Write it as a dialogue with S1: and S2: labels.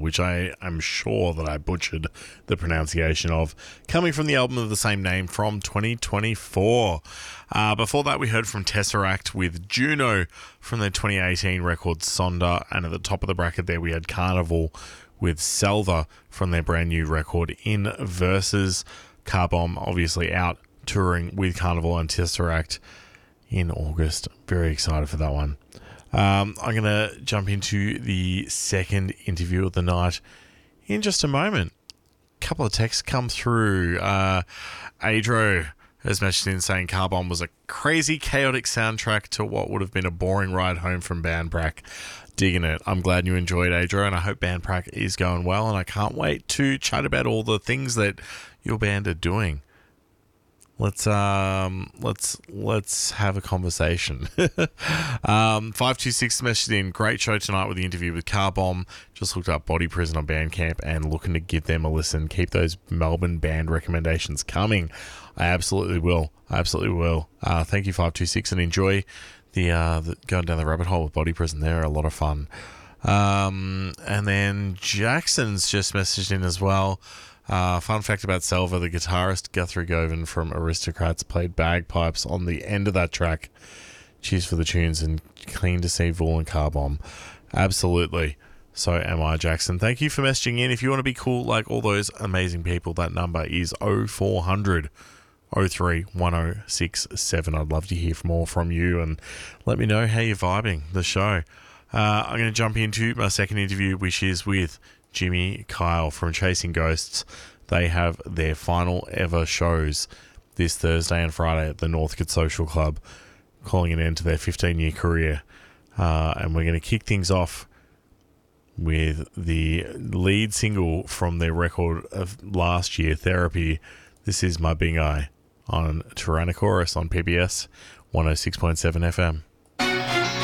S1: which I am sure that I butchered the pronunciation of, coming from the album of the same name from 2024. Before that, we heard from Tesseract with Juno from their 2018 record Sonder, and at the top of the bracket there we had Carnival with Salva from their brand new record In Verses. Car Bomb obviously out touring with Carnival and Tesseract in August. Very excited for that one. I'm going to jump into the second interview of the night in just a moment. A couple of texts come through. Adro has messaged in saying Car Bomb was a crazy, chaotic soundtrack to what would have been a boring ride home from Bandprac. Digging it. I'm glad you enjoyed, Adro, and I hope Bandprac is going well, and I can't wait to chat about all the things that your band are doing. Let's have a conversation. 526 messaged in, great show tonight with the interview with Car Bomb. Just looked up Body Prison on Bandcamp and looking to give them a listen. Keep those Melbourne band recommendations coming. I absolutely will. Thank you, 526, and enjoy the going down the rabbit hole with Body Prison. They're a lot of fun. And then Jackson's just messaged in as well. Fun fact about Salva, the guitarist Guthrie Govan from Aristocrats played bagpipes on the end of that track. Cheers for the tunes and clean to see Vool and Car Bomb. Absolutely. So am I, Jackson. Thank you for messaging in. If you want to be cool like all those amazing people, that number is 0400 03 1067. I'd love to hear more from you and let me know how you're vibing the show. I'm going to jump into my second interview, which is with Jimmy Kyle from Chasing Ghosts. They have their final ever shows this Thursday and Friday at the Northcote Social Club, calling an end to their 15-year career. And we're going to kick things off with the lead single from their record of last year, Therapy. This is My Bing Eye on Tyrannosaurus on PBS 106.7 FM.